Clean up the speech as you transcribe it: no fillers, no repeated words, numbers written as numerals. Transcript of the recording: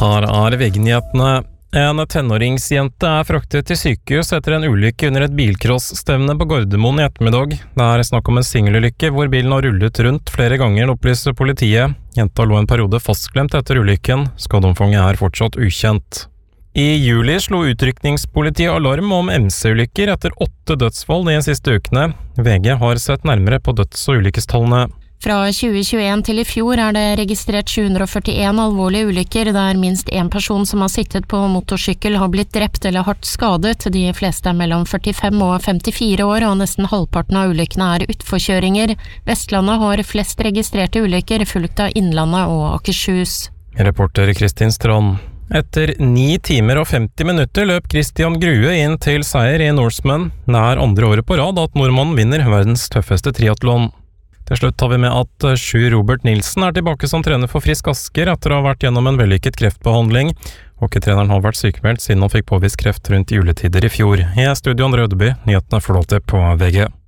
Her VG-nyhetene. En tenåringsjente fraktet til sykehus etter en ulykke under et bilcross-stevne på Gardermoen i ettermiddag. Det snakk om en singelulykke hvor bilen har rullet rundt flere ganger, opplyser politiet. Jenta lå en periode fastklemt etter ulykken. Skadeomfanget fortsatt ukjent. I juli slo utrykningspolitiet alarm om MC-ulykker etter 8 dødsfall de siste ukene. VG har sett nærmere på døds- og ulykkestallene. Fra 2021 til i fjor det registrert 741 alvorlige ulykker, der minst en person som har sittet på motorsykkel har blitt drept eller hardt skadet. De fleste mellom 45 og 54 år, og nesten halvparten av ulykkene utforkjøringer. Vestlandet har flest registrerte ulykker, fulgt av Innlandet og Akershus. Reporter Kristin Strand. Etter 9 timer og 50 minutter løp Christian Grue inn til seier i Norseman. Det andre året på rad at nordmannen vinner verdens tøffeste triathlon. Til slutt tar vi med at Sjur Robert Nilsen tilbake som trener for Frisk Asker etter å ha vært gjennom en vellykket kreftbehandling. Hockeytreneren har vært sykemeldt siden han fikk påvist kreft rundt juletider i fjor. I studio Andre Ødeby, nyhetene får du alltid på VG.